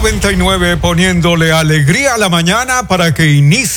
99, poniéndole alegría a la mañana para que inicie